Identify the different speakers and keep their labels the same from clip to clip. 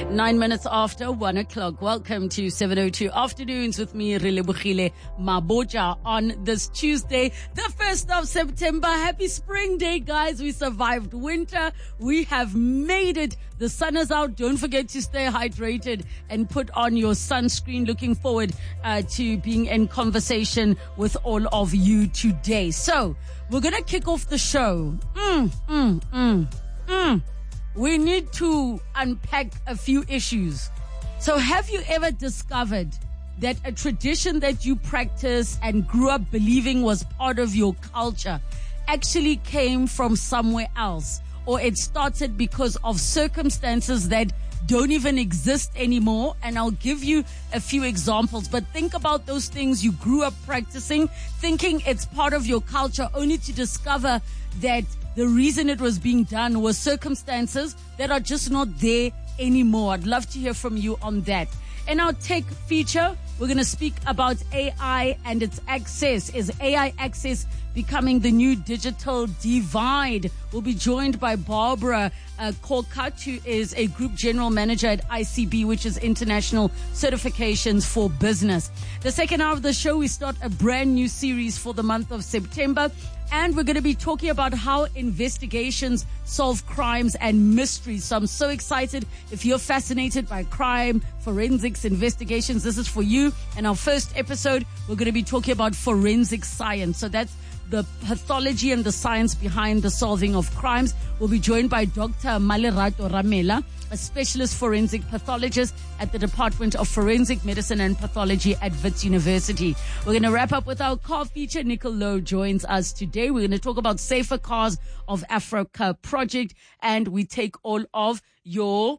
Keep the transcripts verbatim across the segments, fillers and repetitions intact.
Speaker 1: Nine minutes after one o'clock. Welcome to seven oh two Afternoons with me, Relebohile Mabotja, on this Tuesday, the first of September. Happy spring day, guys. We survived winter. We have made it. The sun is out. Don't forget to stay hydrated and put on your sunscreen. Looking forward uh, to being in conversation with all of you today. So, we're going to kick off the show. Mm, mm, mm, mm. We need to unpack a few issues. So have you ever discovered that a tradition that you practice and grew up believing was part of your culture actually came from somewhere else? Or it started because of circumstances that don't even exist anymore? And I'll give you a few examples. But think about those things you grew up practicing, thinking it's part of your culture, only to discover that the reason it was being done was circumstances that are just not there anymore. I'd love to hear from you on that. In our tech feature, we're going to speak about A I and its access. Is A I access becoming the new digital divide? We'll be joined by Barbara uh, Korkat, who is a group general manager at I C B, which is International Certifications for Business. The second hour of the show, we start a brand new series for the month of September. And we're going to be talking about how investigations solve crimes and mysteries. So I'm so excited. If you're fascinated by crime, forensics, investigations, this is for you. And our first episode, we're going to be talking about forensic science. So that's the pathology and the science behind the solving of crimes. We'll be joined by Doctor Malerato Ramela, a specialist forensic pathologist at the Department of Forensic Medicine and Pathology at Wits University. We're going to wrap up with our car feature. Nicole Lowe joins us today. We're going to talk about Safer Cars of Africa project, and we take all of your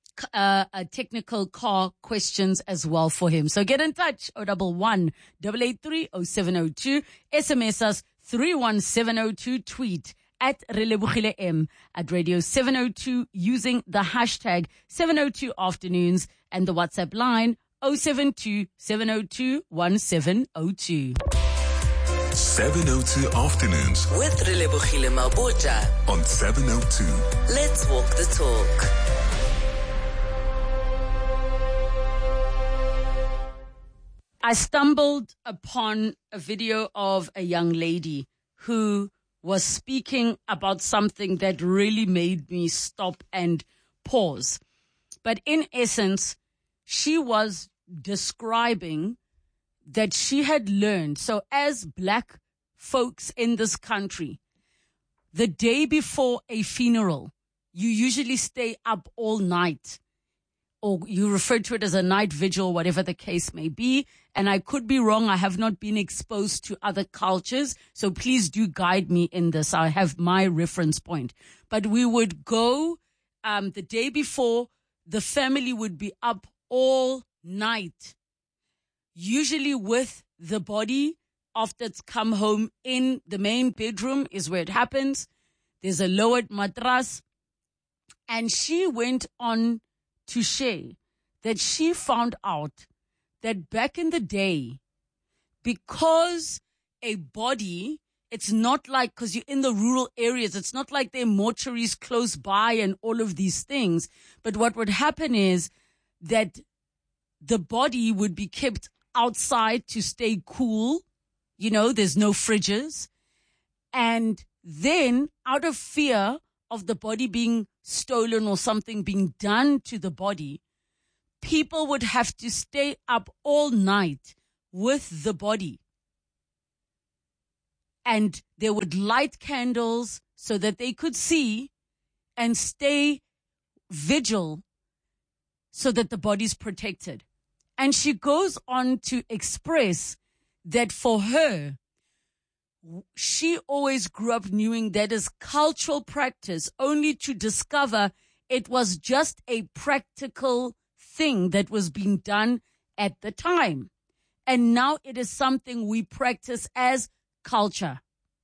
Speaker 1: Uh, uh, technical car questions as well for him. So get in touch, oh one one, eight eight three, oh seven oh two, S M S us three one seven oh two, tweet at Relebohile M, at Radio seven oh two using the hashtag seven oh two afternoons, and the WhatsApp line oh seven two, seven oh two, one seven oh two.
Speaker 2: seven oh two Afternoons
Speaker 3: with Relebohile Mabotja
Speaker 2: on seven oh two.
Speaker 3: Let's walk the talk.
Speaker 1: I stumbled upon a video of a young lady who was speaking about something that really made me stop and pause. But in essence, she was describing that she had learned. So as black folks in this country, the day before a funeral, you usually stay up all night, or you refer to it as a night vigil, whatever the case may be. And I could be wrong. I have not been exposed to other cultures. So please do guide me in this. I have my reference point. But we would go um, the day before. The family would be up all night, usually with the body after it's come home. In the main bedroom is where it happens. There's a lowered mattress. And she went on to share that she found out that back in the day, because a body, it's not like, because you're in the rural areas, it's not like there are mortuaries close by and all of these things. But what would happen is that the body would be kept outside to stay cool. You know, there's no fridges. And then out of fear of the body being stolen or something being done to the body, people would have to stay up all night with the body. And they would light candles so that they could see and stay vigil so that the body's protected. And she goes on to express that for her, she always grew up knowing that as cultural practice, only to discover it was just a practical thing that was being done at the time. And now it is something we practice as culture.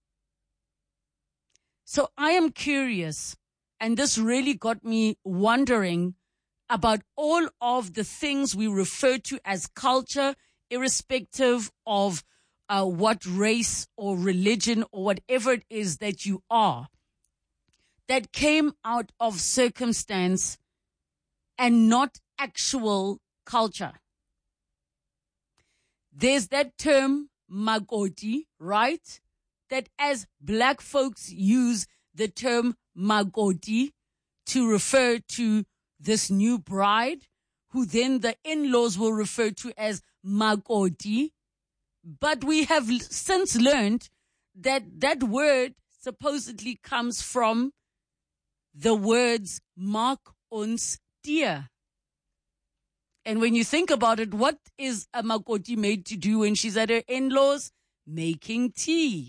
Speaker 1: So I am curious, and this really got me wondering about all of the things we refer to as culture, irrespective of Uh, what race or religion or whatever it is that you are, that came out of circumstance and not actual culture. There's that term, makoti, right? That as black folks use the term makoti to refer to this new bride, who then the in-laws will refer to as makoti. But we have since learned that that word supposedly comes from the words maak ons tee. And when you think about it, what is a makoti made to do when she's at her in-laws? Making tea.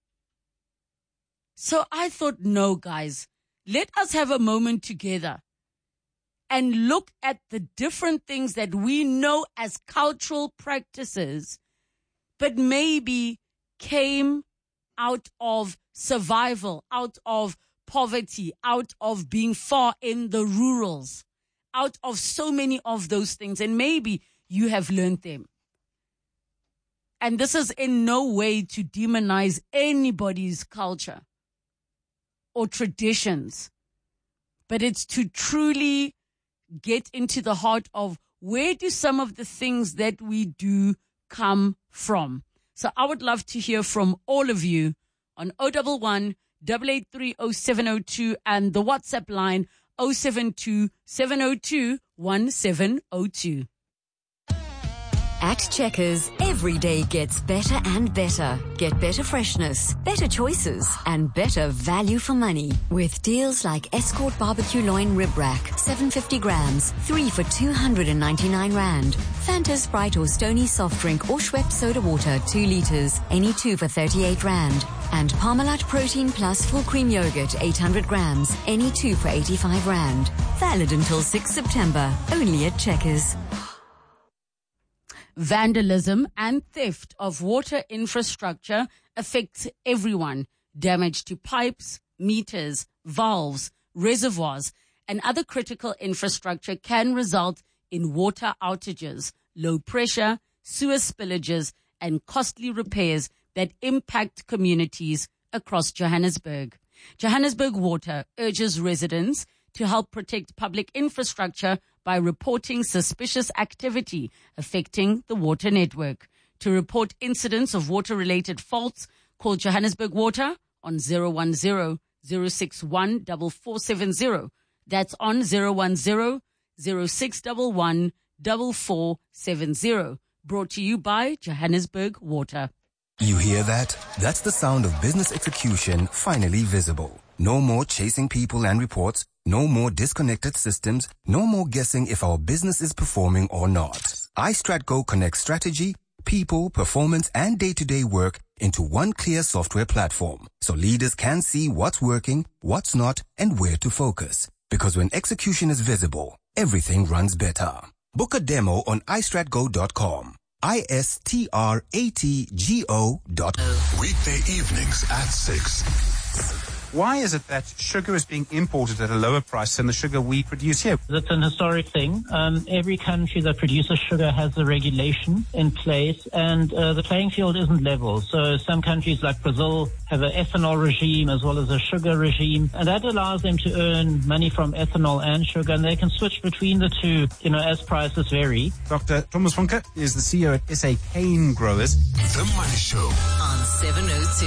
Speaker 1: So I thought, no, guys, let us have a moment together and look at the different things that we know as cultural practices, but maybe came out of survival, out of poverty, out of being far in the rurals, out of so many of those things. And maybe you have learned them. And this is in no way to demonize anybody's culture or traditions, but it's to truly get into the heart of where do some of the things that we do come from. So I would love to hear from all of you on zero one one, eight eight three, zero seven zero two and the WhatsApp line zero seven two, seven zero two, one seven zero two.
Speaker 4: At Checkers, every day gets better and better. Get better freshness, better choices, and better value for money. With deals like Escort Barbecue Loin Rib Rack, seven hundred fifty grams, three for two hundred ninety-nine rand. Fanta Sprite or Stony Soft Drink or Schweppes Soda Water, two liters, any two for thirty-eight rand. And Parmalat Protein Plus Full Cream Yogurt, eight hundred grams, any two for eighty-five rand. Valid until sixth September, only at Checkers.
Speaker 1: Vandalism and theft of water infrastructure affects everyone. Damage to pipes, meters, valves, reservoirs, and other critical infrastructure can result in water outages, low pressure, sewer spillages, and costly repairs that impact communities across Johannesburg. Johannesburg Water urges residents to help protect public infrastructure by reporting suspicious activity affecting the water network. To report incidents of water-related faults, call Johannesburg Water on zero one zero, zero six one, four four seven zero. That's on zero one zero, zero six one one, four four seven zero. Brought to you by Johannesburg Water.
Speaker 5: You hear that? That's the sound of business execution finally visible. No more chasing people and reports. No more disconnected systems. No more guessing if our business is performing or not. iStratGo connects strategy, people, performance, and day-to-day work into one clear software platform, so leaders can see what's working, what's not, and where to focus. Because when execution is visible, everything runs better. Book a demo on i strat go dot com. I S T R A T G O dot com.
Speaker 2: Weekday evenings at six.
Speaker 6: Why is it that sugar is being imported at a lower price than the sugar we produce here?
Speaker 7: It's an historic thing. Um, every country that produces sugar has a regulation in place, and uh, the playing field isn't level. So some countries like Brazil have an ethanol regime as well as a sugar regime, and that allows them to earn money from ethanol and sugar, and they can switch between the two, you know, as prices vary.
Speaker 6: Doctor Thomas Funke is the C E O at S A Cane Growers.
Speaker 2: The Money Show
Speaker 3: on seven oh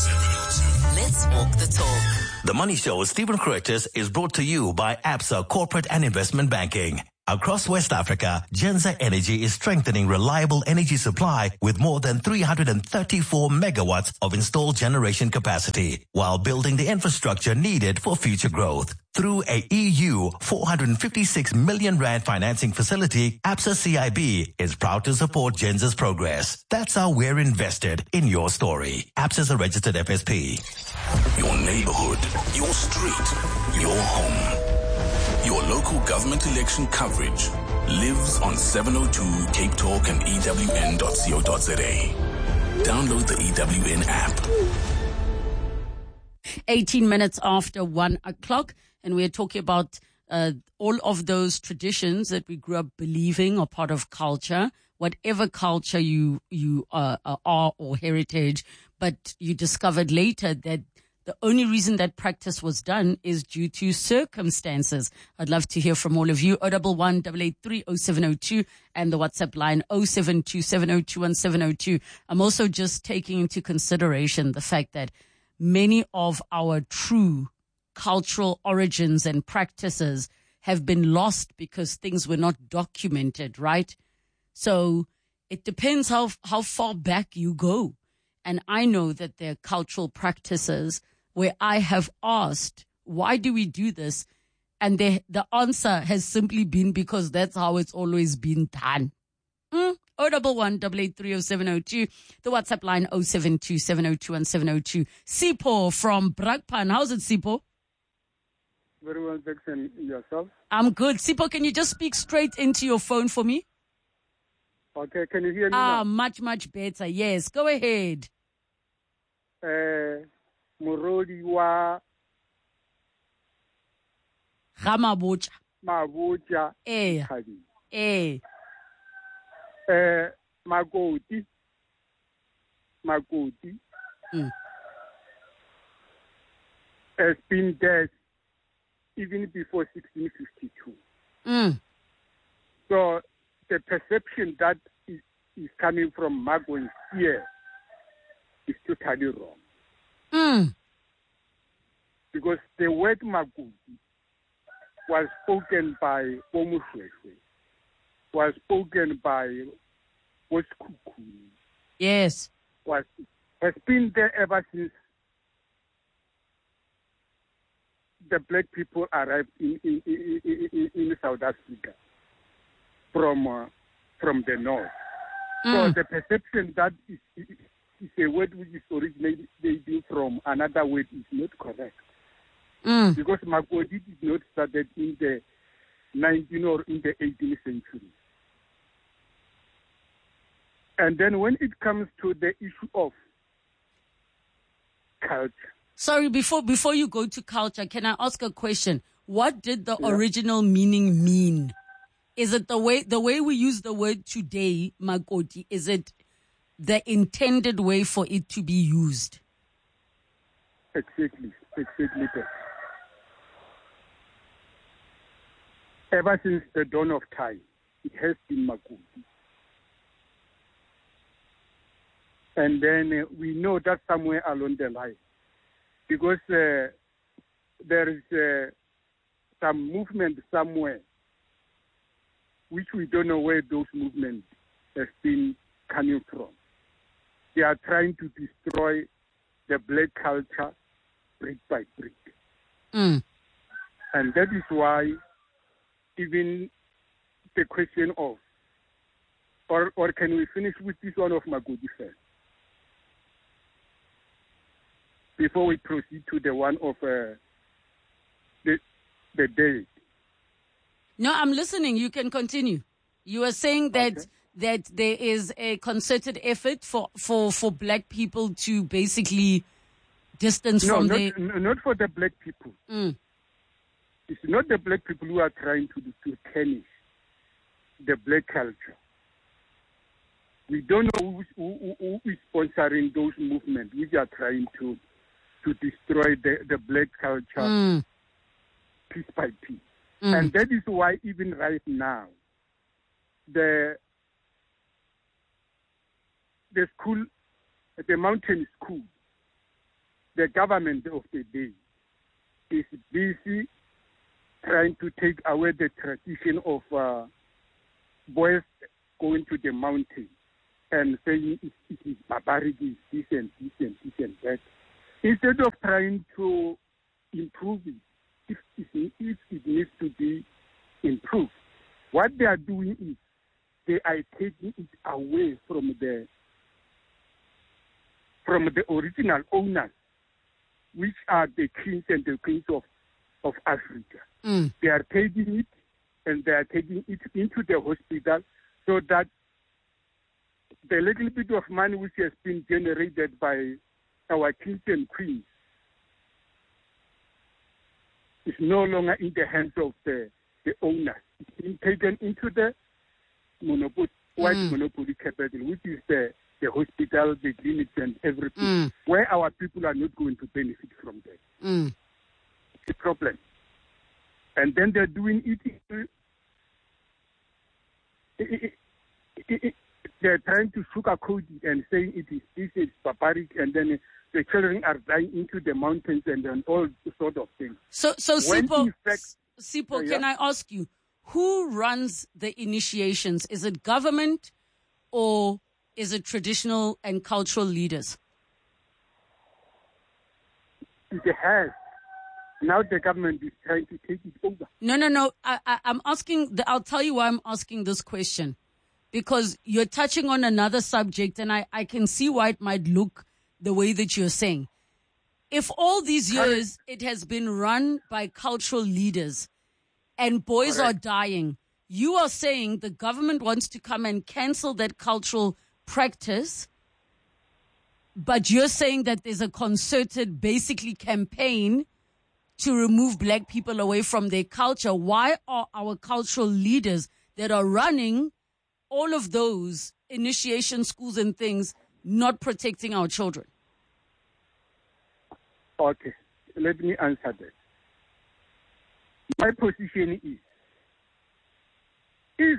Speaker 3: two. Let's walk the talk.
Speaker 8: The Money Show with Stephen Curtis is brought to you by Absa Corporate and Investment Banking. Across West Africa, Genza Energy is strengthening reliable energy supply with more than three hundred thirty-four megawatts of installed generation capacity, while building the infrastructure needed for future growth. Through a E U four hundred fifty-six million rand financing facility, Absa C I B is proud to support Genza's progress. That's how we're invested in your story. Absa is a registered F S P.
Speaker 2: Your neighborhood, your street, your home. Your local government election coverage lives on seven oh two Cape Talk and E W N dot co dot za. Download the E W N app.
Speaker 1: eighteen minutes after one o'clock, and we're talking about uh, all of those traditions that we grew up believing are part of culture, whatever culture you you uh, are or heritage, but you discovered later that The only reason that practice was done is due to circumstances. I'd love to hear from all of you. oh one one, eight eight three, oh seven oh two and the WhatsApp line oh seven two, seven oh two, one seven oh two. I'm also just taking into consideration the fact that many of our true cultural origins and practices have been lost because things were not documented, right? So it depends how how far back you go. And I know that there are cultural practices where I have asked, why do we do this? And the, the answer has simply been because that's how it's always been done. Mm? oh one one, eight eight three, oh seven oh two. The WhatsApp line oh seven two, seven oh two, one seven oh two. Sipho from Brakpan. How's it, Sipho?
Speaker 9: Very well, Jackson. Yourself?
Speaker 1: I'm good. Sipho, can you just speak straight into your phone for me?
Speaker 9: Okay, can you hear me
Speaker 1: Ah,
Speaker 9: now?
Speaker 1: much, much better. Yes, go ahead.
Speaker 9: Uh, Morodi wa
Speaker 1: Ramabocha.
Speaker 9: Mabuja
Speaker 1: Eh,
Speaker 9: Khadi.
Speaker 1: eh.
Speaker 9: Uh, Magoti. Magoti
Speaker 1: Mm.
Speaker 9: has been dead even before sixteen fifty-two.
Speaker 1: Mm.
Speaker 9: So the perception that is, is coming from Mago's here is totally wrong.
Speaker 1: Mm.
Speaker 9: Because the word Magoti was spoken by Omushweshwe, was spoken by Woskukuni,
Speaker 1: Yes.
Speaker 9: was has been there ever since the black people arrived in in, in, in, in South Africa from uh, from the north.
Speaker 1: Mm.
Speaker 9: So the perception that is, is, is a word which is originating from another word is not correct.
Speaker 1: Mm.
Speaker 9: Because Magodi did not started in the nineteenth or in the eighteenth century. And then when it comes to the issue of culture.
Speaker 1: Sorry, before before you go to culture, can I ask a question? What did the
Speaker 9: Yeah.
Speaker 1: original meaning mean? Is it the way the way we use the word today, Makoti? Is it the intended way for it to be used?
Speaker 9: Exactly, exactly that. Ever since the dawn of time, it has been Magodi. And then uh, we know that somewhere along the line, because uh, there is uh, some movement somewhere, which we don't know where those movements have been coming from. They are trying to destroy the black culture brick by brick.
Speaker 1: Mm.
Speaker 9: And that is why even the question of, or, or can we finish with this one of Magodi first? Before we proceed to the one of uh, the, the day.
Speaker 1: No, I'm listening. You can continue. You are saying that
Speaker 9: Okay.
Speaker 1: that there is a concerted effort for, for, for black people to basically distance
Speaker 9: No,
Speaker 1: from
Speaker 9: not,
Speaker 1: their...
Speaker 9: n- not for the black people.
Speaker 1: Mm.
Speaker 9: It's not the black people who are trying to, to tarnish the black culture. We don't know who, who, who is sponsoring those movements which are trying to to destroy the, the black culture
Speaker 1: Mm.
Speaker 9: piece by piece.
Speaker 1: Mm.
Speaker 9: And that is why even right now, the the school, the mountain school, the government of the day is busy trying to take away the tradition of uh, boys going to the mountain and saying it, it is barbaric, it's this and this and this and that. Instead of trying to improve it, if, if, if it needs to be improved, what they are doing is they are taking it away from the from the original owners, which are the kings and the queens of, of Africa.
Speaker 1: Mm.
Speaker 9: They are taking it and they are taking it into the hospital so that the little bit of money which has been generated by our kings and queens is no longer in the hands of the, the owners. It's being taken into the monopoly, white
Speaker 1: Mm.
Speaker 9: monopoly capital, which is the, the hospital, the clinics, and everything,
Speaker 1: Mm.
Speaker 9: where our people are not going to benefit from that.
Speaker 1: Mm.
Speaker 9: It's a problem. And then they're doing it, it, it, it, it they're trying to sugarcoat it and saying it is this is barbaric, and then the children are dying into the mountains and, and all sort of things.
Speaker 1: So, so
Speaker 9: When
Speaker 1: Sipho,
Speaker 9: in fact-
Speaker 1: Sipho,
Speaker 9: Uh, yeah.
Speaker 1: can I ask you, who runs the initiations? Is it government or is it traditional and cultural leaders?
Speaker 9: It has. Now the government is trying to take it over.
Speaker 1: No, no, no. I, I, I'm asking, the, I'll tell you why I'm asking this question. Because you're touching on another subject, and I, I can see why it might look the way that you're saying. If all these years it has been run by cultural leaders and boys are dying, you are saying the government wants to come and cancel that cultural practice, but you're saying that there's a concerted, basically, campaign to remove black people away from their culture. Why are our cultural leaders that are running all of those initiation schools and things not protecting our children?
Speaker 9: Okay, let me answer that. My position is, if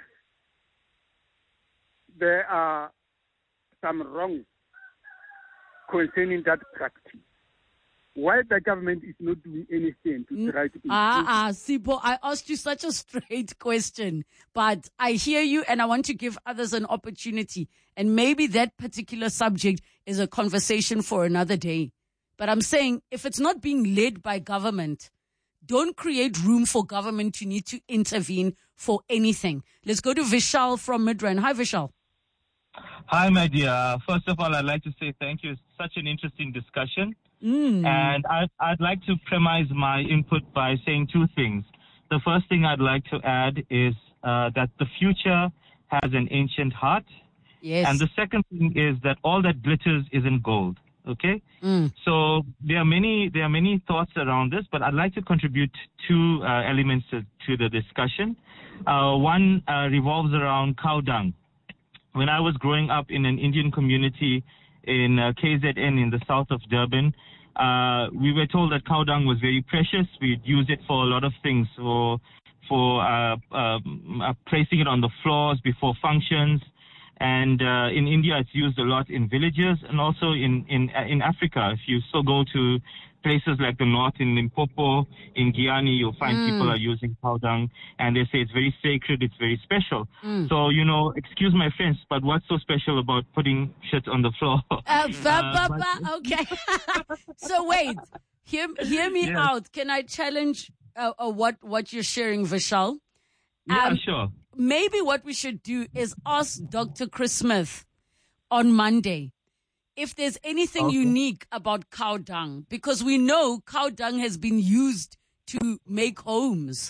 Speaker 9: there are some wrongs concerning that practice, why the government is not doing anything to try to improve
Speaker 1: Ah, ah,
Speaker 9: it?
Speaker 1: Sipho, I asked you such a straight question, but I hear you and I want to give others an opportunity. And maybe that particular subject is a conversation for another day. But I'm saying if it's not being led by government, don't create room for government to need to intervene for anything. Let's go to Vishal from Midrand. Hi, Vishal.
Speaker 10: Hi, my dear. First of all, I'd like to say thank you. It's such an interesting discussion.
Speaker 1: Mm.
Speaker 10: And I'd, I'd like to premise my input by saying two things. The first thing I'd like to add is uh, that the future has an ancient heart.
Speaker 1: Yes.
Speaker 10: And the second thing is that all that glitters isn't gold. Okay?
Speaker 1: Mm.
Speaker 10: So there are many there are many thoughts around this, but I'd like to contribute two uh, elements to, to the discussion. Uh, one uh, revolves around cow dung. When I was growing up in an Indian community in uh, K Z N in the south of Durban, uh, we were told that cow dung was very precious. We'd use it for a lot of things, for for uh, um, uh, placing it on the floors before functions. And uh, in India, it's used a lot in villages and also in, in, uh, in Africa. If you still go to places like the north in Limpopo, in Guyana, you'll find
Speaker 1: Mm.
Speaker 10: people are using cow dung, and they say it's very sacred, it's very special.
Speaker 1: Mm.
Speaker 10: So, you know, excuse my French, but what's so special about putting shit on the floor?
Speaker 1: Uh, ba, ba,
Speaker 10: Uh,
Speaker 1: ba, okay. So wait, hear, hear me
Speaker 10: Yes.
Speaker 1: out. Can I challenge uh, uh, what, what you're sharing, Vishal?
Speaker 10: Yeah,
Speaker 1: Um,
Speaker 10: sure.
Speaker 1: Maybe what we should do is ask Doctor Chris Smith on Monday if there's anything
Speaker 10: Okay.
Speaker 1: unique about cow dung, because we know cow dung has been used to make homes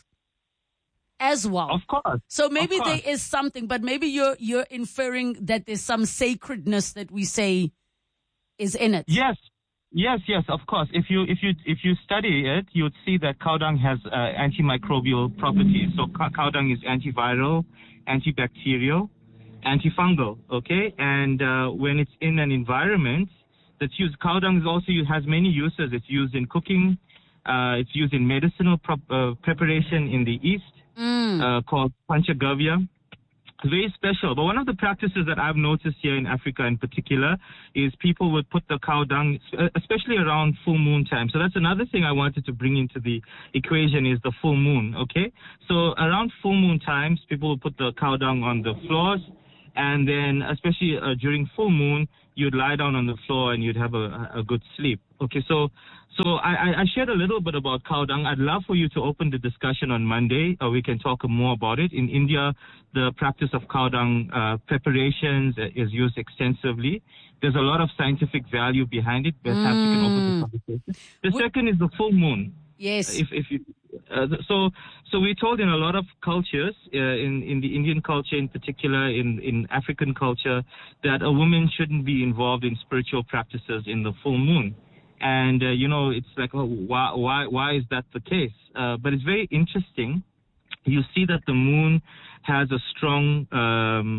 Speaker 1: as well.
Speaker 10: Of course.
Speaker 1: So maybe
Speaker 10: Of
Speaker 1: there
Speaker 10: course.
Speaker 1: is something, but maybe you're you're inferring that there's some sacredness that we say is in it.
Speaker 10: Yes, yes, yes. Of course. If you if you if you study it, you'd see that cow dung has uh, antimicrobial properties. So cow cow dung is antiviral, antibacterial, antifungal. Okay, and uh, when it's in an environment that's used, cow dung is also has many uses. It's used in cooking. Uh, it's used in medicinal prop, uh, preparation in the East,
Speaker 1: Mm.
Speaker 10: uh, called panchagavya. It's very special. But one of the practices that I've noticed here in Africa in particular is people would put the cow dung, especially around full moon time. So that's another thing I wanted to bring into the equation is the full moon, okay? So around full moon times, people will put the cow dung on the floors. And then especially uh, during full moon, you'd lie down on the floor and you'd have a, a good sleep. Okay, so so I, I shared a little bit about cow dung. I'd love for you to open the discussion on Monday, or we can talk more about it. In India, the practice of cow dung uh, preparations is used extensively. There's a lot of scientific value behind it. Perhaps you can open the conversation. The
Speaker 1: Would-
Speaker 10: second is the full moon.
Speaker 1: Yes.
Speaker 10: If if you, uh, so so we're told in a lot of cultures, uh, in in the Indian culture in particular, in in African culture, that a woman shouldn't be involved in spiritual practices in the full moon. And uh, you know, it's like, oh, why why why is that the case? Uh, but it's very interesting. You see that the moon has a strong um,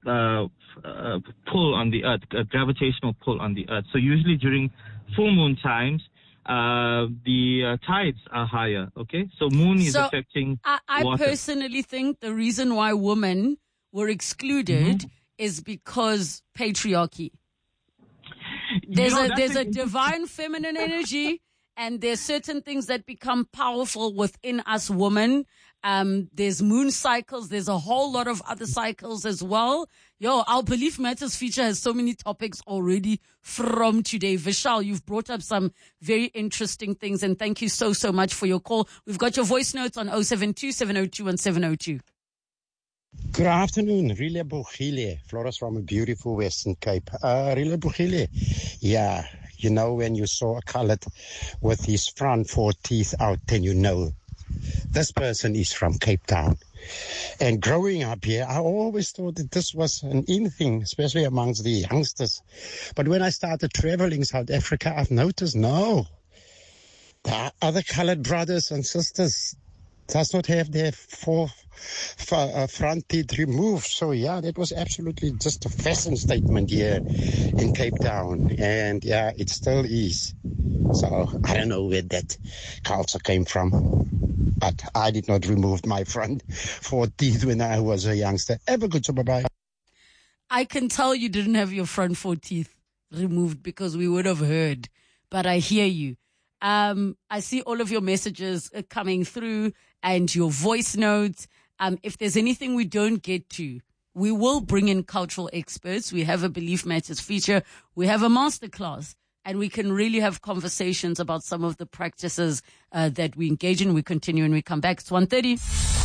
Speaker 10: uh, uh, pull on the earth, a gravitational pull on the earth. So usually during full moon times, uh, the uh, tides are higher. Okay, so moon is
Speaker 1: so
Speaker 10: affecting
Speaker 1: I, I
Speaker 10: water.
Speaker 1: personally think the reason why women were excluded mm-hmm. is because patriarchy. There's
Speaker 10: you know,
Speaker 1: a there's a
Speaker 10: an
Speaker 1: divine feminine energy, and there's certain things that become powerful within us women. Um, there's moon cycles. There's a whole lot of other cycles as well. Yo, our Belief Matters feature has so many topics already from today. Vishal, you've brought up some very interesting things, and thank you so, so much for your call. We've got your voice notes on oh seven two, seven oh two, and seven oh two.
Speaker 11: Good afternoon, Rile Bugile, Flores from a beautiful Western Cape. Uh, Rile Bugile, yeah, you know, when you saw a colored with his front four teeth out, then you know this person is from Cape Town. And growing up here, I always thought that this was an in thing, especially amongst the youngsters. But when I started traveling South Africa, I've noticed, no, the other colored brothers and sisters does not have their four f- uh, front teeth removed. So, yeah, that was absolutely just a fashion statement here in Cape Town. And, yeah, it still is. So, I don't know where that culture came from. But I did not remove my front four teeth when I was a youngster. Have a good job. Bye-bye.
Speaker 1: I can tell you didn't have your front four teeth removed because we would have heard. But I hear you. Um, I see all of your messages coming through and your voice notes. Um, if there's anything we don't get to, we will bring in cultural experts. We have a Belief Matters feature. We have a masterclass, and we can really have conversations about some of the practices uh, that we engage in. We continue and we come back. It's one thirty.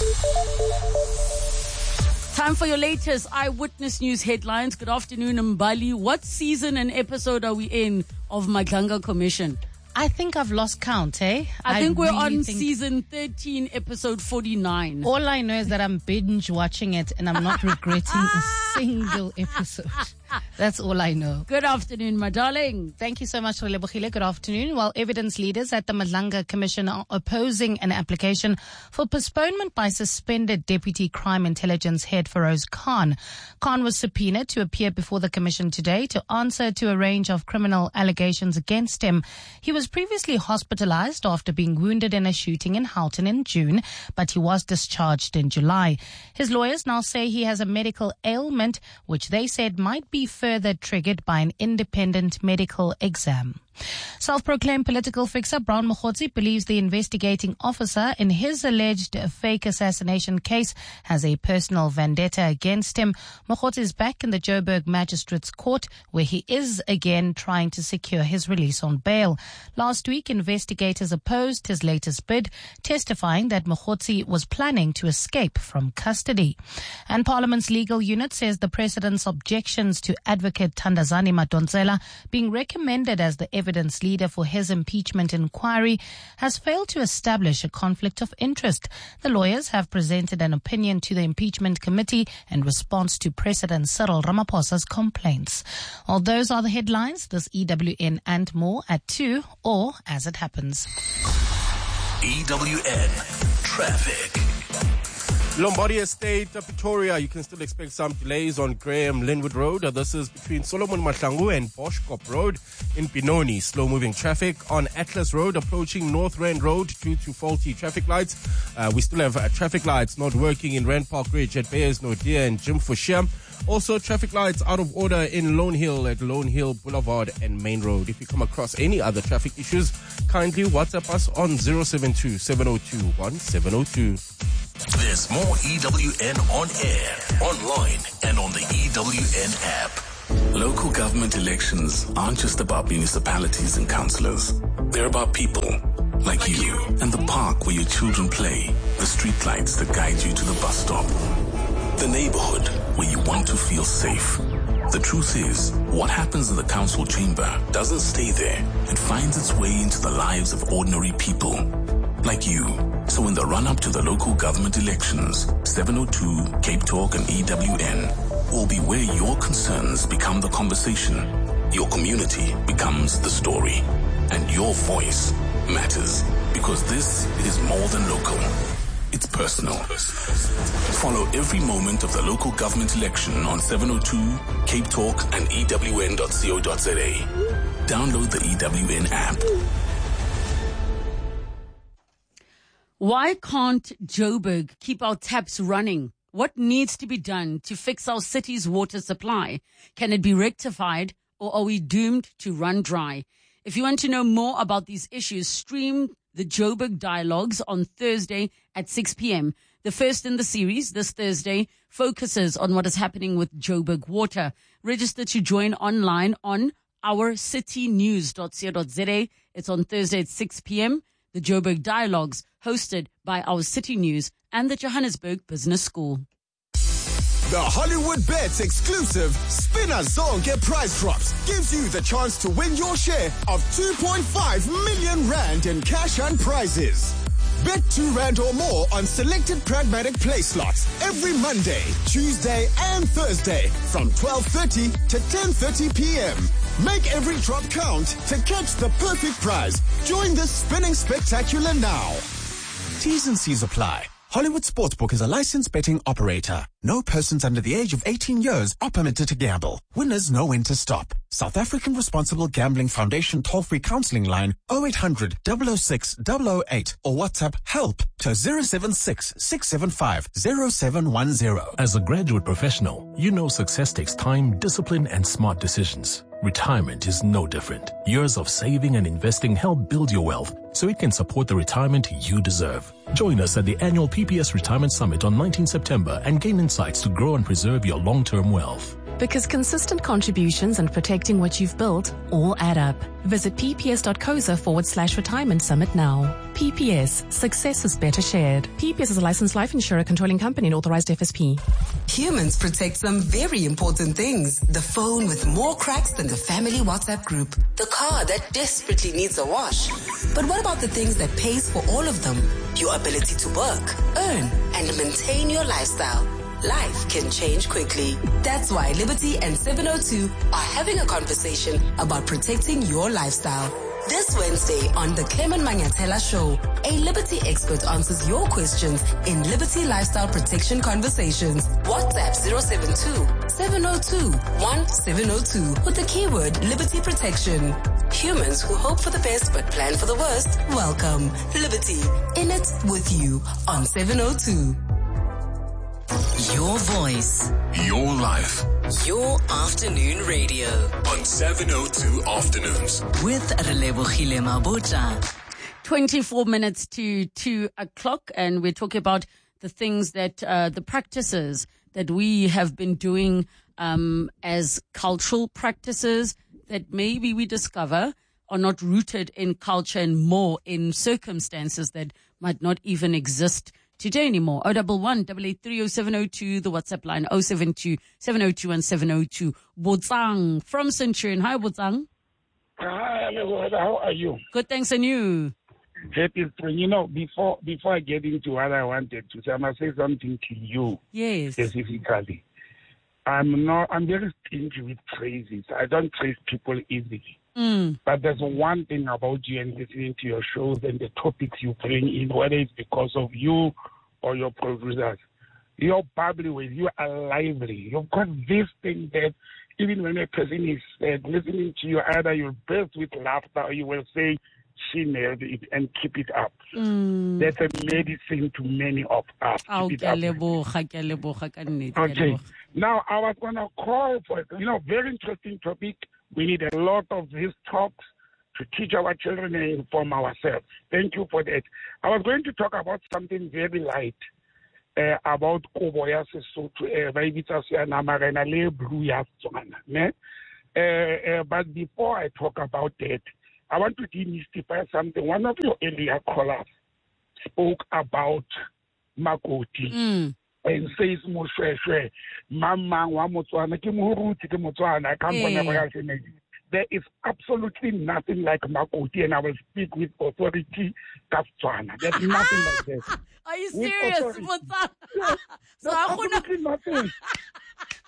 Speaker 1: Time for your latest Eyewitness News headlines. Good afternoon, Mbali. What season and episode are we in of Madlanga Commission?
Speaker 12: I think I've lost count, eh?
Speaker 1: I, I think we're
Speaker 12: really
Speaker 1: on
Speaker 12: think
Speaker 1: season thirteen, episode forty-nine.
Speaker 12: All I know is that I'm binge watching it and I'm not regretting a single episode. That's all I know.
Speaker 1: Good afternoon, my darling.
Speaker 12: Thank you so much, Relebohile. Good afternoon. While evidence leaders at the Madlanga Commission are opposing an application for postponement by suspended Deputy Crime Intelligence Head Feroz Khan. Khan was subpoenaed to appear before the commission today to answer to a range of criminal allegations against him. He was previously hospitalized after being wounded in a shooting in Houghton in June, but he was discharged in July. His lawyers now say he has a medical ailment, which they said might be further triggered by an independent medical exam. Self-proclaimed political fixer Brown Mokgotsi believes the investigating officer in his alleged fake assassination case has a personal vendetta against him. Mokgotsi is back in the Joburg Magistrates Court, where he is again trying to secure his release on bail. Last week, investigators opposed his latest bid, testifying that Mokgotsi was planning to escape from custody. And Parliament's legal unit says the president's objections to Advocate Thandazani Madonsela being recommended as the evidence leader for his impeachment inquiry has failed to establish a conflict of interest. The lawyers have presented an opinion to the impeachment committee in response to President Cyril Ramaphosa's complaints. All those are the headlines. This E W N and more at two, or as it happens.
Speaker 2: E W N Traffic.
Speaker 13: Lombardy Estate, Pretoria, you can still expect some delays on Graham Linwood Road. This is between Solomon Mahlangu and Boschkop Road. In Benoni, slow-moving traffic on Atlas Road, approaching North Rand Road due to faulty traffic lights. Uh, we still have uh, traffic lights not working in Rand Park Ridge at Bayers Nodia and Jim Fushia. Also, traffic lights out of order in Lone Hill at Lone Hill Boulevard and Main Road. If you come across any other traffic issues, kindly WhatsApp us on zero seven two, seven oh two, one seven oh two.
Speaker 2: There's more E W N on air, online, and on the E W N app. Local government elections aren't just about municipalities and councillors. They're about people like you and the park where your children play, the streetlights that guide you to the bus stop, the neighborhood where you want to feel safe. The truth is, what happens in the council chamber doesn't stay there. It finds its way into the lives of ordinary people like you. So in the run-up to the local government elections, seven oh two, Cape Talk and E W N will be where your concerns become the conversation, your community becomes the story, and your voice matters, because this is more than local. it's personal. Follow every moment of the local government election on seven oh two, Cape Talk and E W N dot co dot za. Download the E W N app.
Speaker 1: Why can't Joburg keep our taps running? What needs to be done to fix our city's water supply? Can it be rectified, or are we doomed to run dry? If you want to know more about these issues, stream the Joburg Dialogues on Thursday at six p.m. The first in the series, this Thursday, focuses on what is happening with Joburg Water. Register to join online on our city news dot co dot za. It's on Thursday at six p.m. The Joburg Dialogues, hosted by our City News and the Johannesburg Business School.
Speaker 14: The Hollywood Bets exclusive Spinner Zonke prize drops gives you the chance to win your share of two point five million rand in cash and prizes. Bet two rand or more on selected pragmatic play slots every Monday, Tuesday and Thursday from twelve thirty to ten thirty p.m. Make every drop count to catch the perfect prize. Join the spinning spectacular now. T's and C's apply. Hollywood Sportsbook is a licensed betting operator. No persons under the age of eighteen years are permitted to gamble. Winners know when to stop. South African Responsible Gambling Foundation toll-free counseling line oh eight hundred, double oh six, double oh eight or WhatsApp help to zero seven six, six seven five, zero seven one zero.
Speaker 15: As a graduate professional, you know success takes time, discipline, and smart decisions. Retirement is no different. Years of saving and investing help build your wealth so it can support the retirement you deserve. Join us at the annual P P S Retirement Summit on nineteenth September and gain insights to grow and preserve your long-term wealth.
Speaker 16: Because consistent contributions and protecting what you've built all add up. Visit pps.coza forward slash retirement summit now. P P S, success is better shared. P P S is a licensed life insurer controlling company and authorized F S P.
Speaker 3: Humans protect some very important things. The phone with more cracks than the family WhatsApp group. The car that desperately needs a wash. But what about the things that pays for all of them? Your ability to work, earn, and maintain your lifestyle. Life can change quickly. That's why Liberty and seven oh two are having a conversation about protecting your lifestyle. This Wednesday on the Clement Mangatela Show, a Liberty expert answers your questions in Liberty Lifestyle Protection Conversations. WhatsApp zero seven two, seven oh two, one seven oh two with the keyword Liberty Protection. Humans who hope for the best but plan for the worst, welcome. Liberty, in it with you on seven oh two. Your voice.
Speaker 2: Your life.
Speaker 3: Your afternoon radio.
Speaker 2: On seven oh two Afternoons.
Speaker 3: With Relebohile Mabotja.
Speaker 1: twenty-four minutes to two o'clock, and we're talking about the things that, uh, the practices that we have been doing um, as cultural practices that maybe we discover are not rooted in culture and more in circumstances that might not even exist today anymore. oh one one, eight eight three oh seven oh two, the WhatsApp line oh seven two, seven oh two and seven oh two. Botsang from Centurion. Hi, Botsang.
Speaker 17: Hi, how are you?
Speaker 1: Good, thanks, and you?
Speaker 17: Happy spring. You know, before before I get into what I wanted to say, I must say something to you.
Speaker 1: Yes.
Speaker 17: Specifically. I'm not, I'm very stingy with phrases. I don't praise people easily.
Speaker 1: Mm.
Speaker 17: But there's one thing about you and listening to your shows and the topics you bring in, whether it's because of you or your producers. You're bubbly with, you are lively. You've got this thing that even when a person is sad, listening to you, either you'll burst with laughter or you will say, she nailed it, and keep it up.
Speaker 1: Mm.
Speaker 17: That's a medicine to many of us.
Speaker 1: Oh,
Speaker 17: keep it up. Okay. Now, I was going to call for, you know, very interesting topic. We need a lot of these talks to teach our children and inform ourselves. Thank you for that. I was going to talk about something very light, uh, about Kobo ya Sesotho, Baibita Sianamarena Le Blue ya Tswana. But before I talk about that, I want to demystify something. One of your earlier callers spoke about Makoti.
Speaker 1: Mm.
Speaker 17: And says Moshwe, Mama, Wamotswana, Kimuruti, Kimutswana, I can't yeah. There is absolutely nothing like Makoti, and I will speak with authority, Katswana. There's nothing like that.
Speaker 1: Are you serious? What's that?
Speaker 17: Yes, there's absolutely nothing.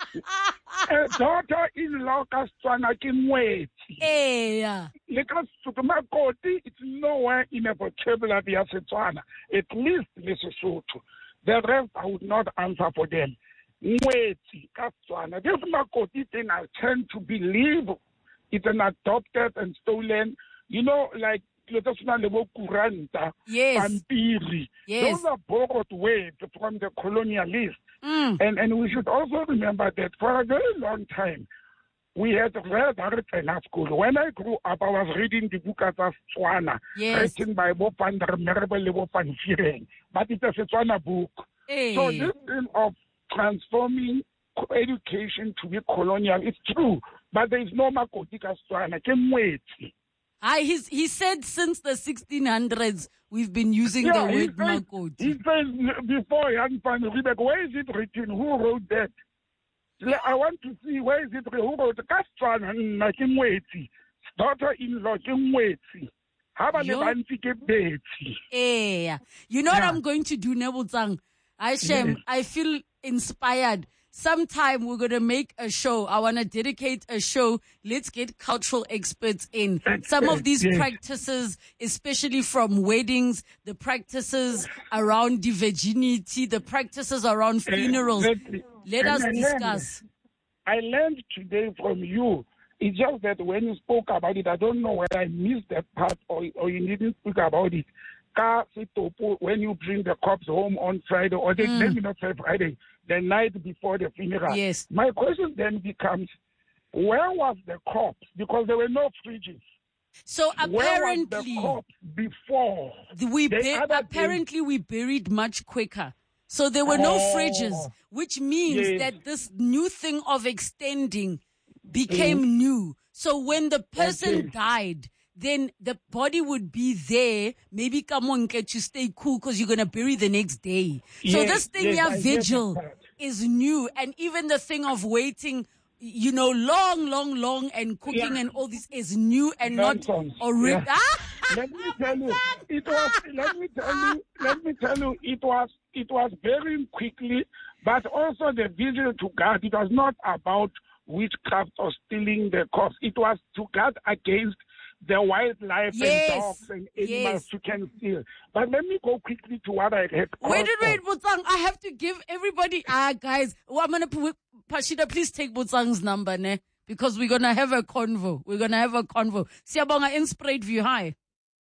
Speaker 17: A daughter-in-law Katswana Kimweti.
Speaker 1: Yeah.
Speaker 17: Le ka ukuthi makoti, it's nowhere in a vocabulary of Setswana, at least Lesotho. The rest I would not answer for them. Ngwetsi, Katswana. This makoti thing I tend to believe it's an adopted and stolen, you know, like yes. Pampiri.
Speaker 1: Yes.
Speaker 17: Those are borrowed words from the colonialists.
Speaker 1: Mm.
Speaker 17: And and we should also remember that for a very long time, we had read art in school. When I grew up, I was reading the book of Setswana,
Speaker 1: yes.
Speaker 17: written by Bofan Merable Bofan Fireng. But it's a Setswana book.
Speaker 1: Hey.
Speaker 17: So this thing of transforming education to be colonial, it's true. But there is no makoti ka Setswana. Ke Ngwetsi.
Speaker 1: I, he's, he said since the sixteen hundreds, we've been using
Speaker 17: Yeah,
Speaker 1: the
Speaker 17: he
Speaker 1: word
Speaker 17: says-
Speaker 1: makoti.
Speaker 17: He says before Jan van Riebeeck, where is it written? Who wrote that? Le- I want to see where is it written? Who wrote Katswana na ke Ngwetsi. Daughter-in-law ke Ngwetsi. Ha ba le
Speaker 1: Yo.
Speaker 17: bantsi ke Betsi.
Speaker 1: Yeah. You know what
Speaker 17: Yeah.
Speaker 1: I'm going to do, Nebutsang? I Shem,
Speaker 17: Yes.
Speaker 1: I feel inspired. Sometime we're going to make a show. I want to dedicate a show. Let's get cultural experts in. Some of these
Speaker 17: Yes.
Speaker 1: practices, especially from weddings, the practices around the virginity, the practices around funerals.
Speaker 17: Exactly.
Speaker 1: Let
Speaker 17: And
Speaker 1: us
Speaker 17: I learned-
Speaker 1: discuss.
Speaker 17: I learned today from you. It's just that when you spoke about it, I don't know whether I missed that part or, or you didn't speak about it. Ka setopo, when you bring the corpse home on Friday, or they,
Speaker 1: Mm.
Speaker 17: let me not say Friday, the night before the funeral.
Speaker 1: Yes.
Speaker 17: My question then becomes, where was the corpse? Because there were no fridges.
Speaker 1: So
Speaker 17: Where was
Speaker 1: apparently,
Speaker 17: the corpse before?
Speaker 1: The- We
Speaker 17: The
Speaker 1: bur-
Speaker 17: other
Speaker 1: apparently we buried much quicker. So there were no
Speaker 17: Oh.
Speaker 1: fridges, which means
Speaker 17: Yes.
Speaker 1: that this new thing of extending became
Speaker 17: Mm.
Speaker 1: new. So when the person
Speaker 17: Okay.
Speaker 1: died, then the body would be there, maybe come on, get to stay cool because you're going to bury the next day. So
Speaker 17: Yes,
Speaker 1: this thing
Speaker 17: yes,
Speaker 1: here,
Speaker 17: I get
Speaker 1: vigil,
Speaker 17: that.
Speaker 1: is new. And even the thing of waiting, you know, long, long, long and cooking
Speaker 17: Yeah.
Speaker 1: and all this is new and not
Speaker 17: Nonsense.
Speaker 1: already.
Speaker 17: Yeah. Let me tell you, it was. Let me tell you. Let me tell you, it was. It was burying quickly, but also the vigil to guard. It was not about witchcraft or stealing the corpse. It was to guard against the wildlife
Speaker 1: Yes.
Speaker 17: and dogs and animals
Speaker 1: Yes.
Speaker 17: who can steal. But let me go quickly to what I had.
Speaker 1: Wait, wait, wait, Butsang. I have to give everybody, ah, guys. Well, I'm going to put, Pashida, please take Butsang's number, ne? Because we're going to have a convo. We're going to have a convo. Siyabonga, Inspirate View. Hi.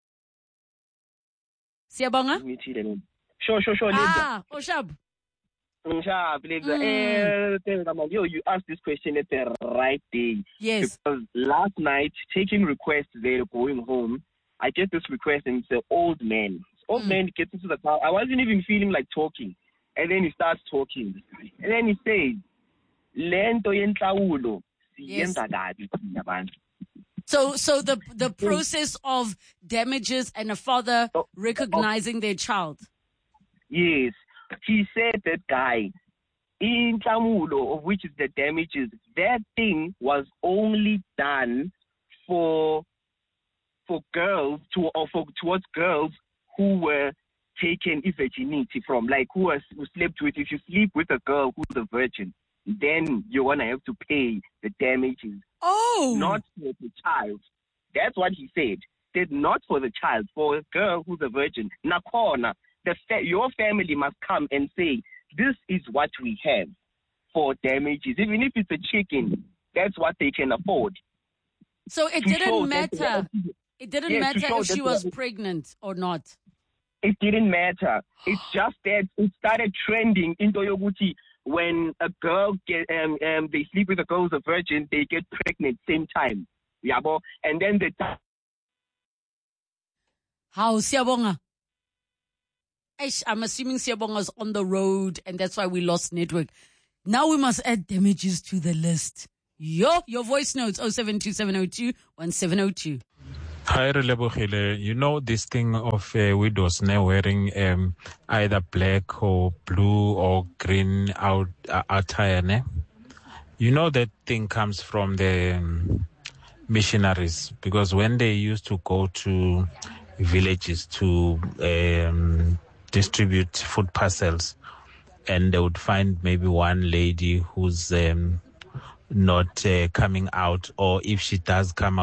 Speaker 1: Siyabonga?
Speaker 18: Sure, sure, sure.
Speaker 1: Ah, Oshab.
Speaker 18: Sharp, Lebza.
Speaker 1: Mm.
Speaker 18: Eh, tell them, yo, you asked this question at the right day.
Speaker 1: Yes.
Speaker 18: Because last night, taking requests there, going home, I get this request and it's an old man. This old
Speaker 1: Mm.
Speaker 18: man gets into the car. I wasn't even feeling like talking. And then he starts talking. And then he says, Lento yentlawulo,
Speaker 1: Yes.
Speaker 18: siyenza kabi thina bantu."
Speaker 1: So, so the, the process of damages and a father recognizing their child.
Speaker 18: Yes. He said that guy, in Tlamulo, of which is the damages, that thing was only done for for girls to or for towards girls who were taken virginity from, like who was who slept with. If you sleep with a girl who's a virgin, then you're gonna have to pay the damages.
Speaker 1: Oh,
Speaker 18: Not for the child. That's what he said. Said not for the child, for a girl who's a virgin. Nakona. The fa- your family must come and say, this is what we have for damages. Even if it's a chicken, that's what they can afford.
Speaker 1: So it
Speaker 18: To show
Speaker 1: didn't
Speaker 18: that-
Speaker 1: matter. It didn't
Speaker 18: Yes, to
Speaker 1: matter
Speaker 18: show
Speaker 1: if she
Speaker 18: that-
Speaker 1: was pregnant or not.
Speaker 18: It didn't matter. It's just that it started trending into Yoguchi when a girl get um, um they sleep with a girl who's a virgin, they get pregnant same time. Yabo. And then the
Speaker 1: How, Siyabonga? Eish, I'm assuming Siyabonga's on the road and that's why we lost network. Now we must add damages to the list. Yo, your voice notes, oh seven two seven oh two one seven oh two.
Speaker 19: Hi, Relebohile. You know this thing of uh, widows now wearing um, either black or blue or green out uh, attire, ne? You know that thing comes from the um, missionaries, because when they used to go to villages to um, distribute food parcels, and they would find maybe one lady who's um, not uh, coming out, or if she does come out,